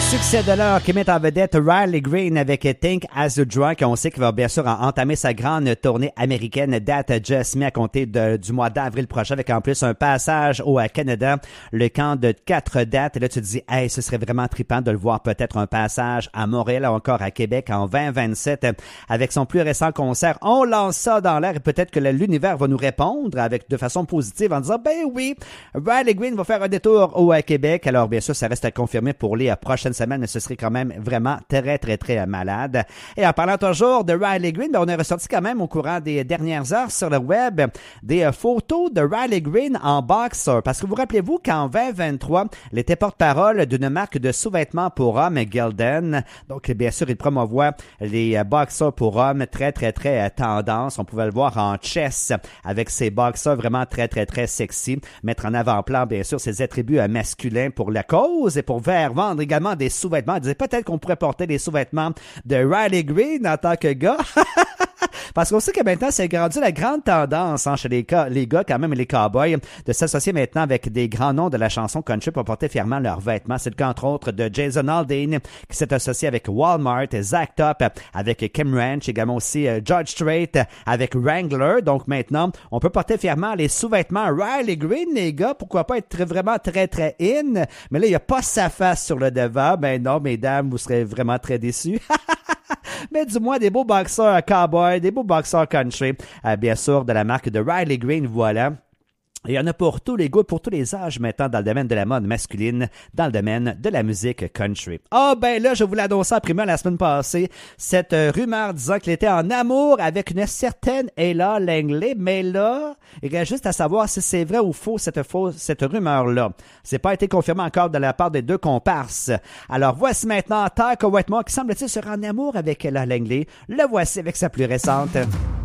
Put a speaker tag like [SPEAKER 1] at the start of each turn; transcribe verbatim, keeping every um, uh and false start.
[SPEAKER 1] Succès de l'heure qui met en vedette Riley Green avec Think as a Drunk. On sait qu'il va bien sûr entamer sa grande tournée américaine That Just Me à compter de, du mois d'avril prochain avec en plus un passage au Canada, le camp de quatre dates. Et là, tu te dis, hey, ce serait vraiment trippant de le voir peut-être un passage à Montréal ou encore à Québec en vingt vingt-sept avec son plus récent concert. On lance ça dans l'air et peut-être que l'univers va nous répondre avec de façon positive en disant, ben oui, Riley Green va faire un détour au Québec. Alors bien sûr, ça reste à confirmer pour les prochaines semaine, mais ce serait quand même vraiment très, très, très malade. Et en parlant toujours de Riley Green, ben on a ressorti quand même au courant des dernières heures sur le web des euh, photos de Riley Green en boxer. Parce que vous rappelez-vous qu'en vingt vingt-trois, il était porte-parole d'une marque de sous-vêtements pour hommes, Gildan. Donc, bien sûr, il promouvoit les euh, boxers pour hommes très, très, très euh, tendance. On pouvait le voir en chess avec ses boxers vraiment très, très, très sexy. Mettre en avant-plan, bien sûr, ses attributs euh, masculins pour la cause et pour faire vendre également des sous-vêtements. Il disait peut-être qu'on pourrait porter des sous-vêtements de Riley Green en tant que gars. Parce qu'on sait que maintenant, c'est rendu la grande tendance hein, chez les, les gars, quand même, les cowboys, de s'associer maintenant avec des grands noms de la chanson country pour porter fièrement leurs vêtements. C'est le cas, entre autres, de Jason Aldean, qui s'est associé avec Walmart, Zach Top, avec Kim Ranch, également aussi euh, George Strait, avec Wrangler. Donc maintenant, on peut porter fièrement les sous-vêtements Riley Green, les gars. Pourquoi pas être vraiment très, très in? Mais là, il n'y a pas sa face sur le devant. Ben non, mesdames, vous serez vraiment très déçus. Mais du moins, des beaux boxeurs cowboys, des beaux boxeurs country, euh, bien sûr, de la marque de Riley Green, voilà. Il y en a pour tous les goûts, pour tous les âges maintenant dans le domaine de la mode masculine, dans le domaine de la musique country. Ah oh, ben là, je vous l'ai annoncé en primeur la semaine passée, cette euh, rumeur disant qu'il était en amour avec une certaine Ella Langley, mais là, il reste juste à savoir si c'est vrai ou faux cette fausse, cette rumeur-là. C'est pas été confirmé encore de la part des deux comparses. Alors voici maintenant Taika Waititi qui semble-t-il sera en amour avec Ella Langley. Le voici avec sa plus récente.